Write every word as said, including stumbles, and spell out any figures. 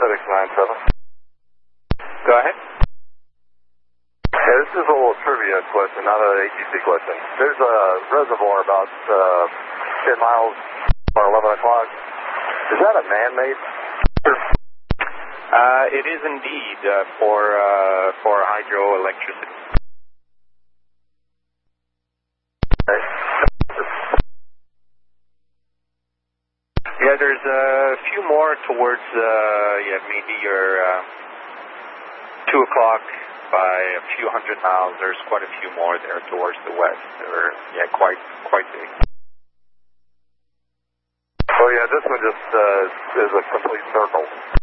FedEx nine seven. Go ahead. Yeah, this is a little trivia question, not an A T C question. There's a reservoir about uh, ten miles or eleven o'clock. Is that a man-made? Uh, it is indeed uh, for uh, for hydroelectricity. Okay. Yeah, there's a few more towards uh, yeah maybe your uh, two o'clock by a few hundred miles. There's quite a few more there towards the west. They're yeah quite quite big. Oh yeah, this one just uh, is a complete circle.